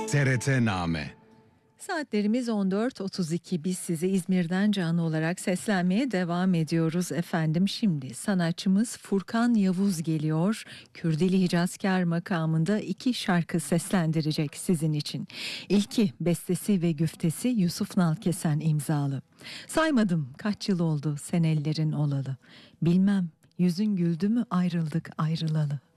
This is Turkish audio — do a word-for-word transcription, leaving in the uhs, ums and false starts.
T R T-Name. Saatlerimiz on dört otuz iki. Biz size İzmir'den canlı olarak seslenmeye devam ediyoruz efendim. Şimdi sanatçımız Furkan Yavuz geliyor. Kürdili Hicazkar makamında iki şarkı seslendirecek sizin için. İlki bestesi ve güftesi Yusuf Nalkesen imzalı. Saymadım kaç yıl oldu sen ellerin olalı. Bilmem yüzün güldü mü ayrıldık ayrılalı.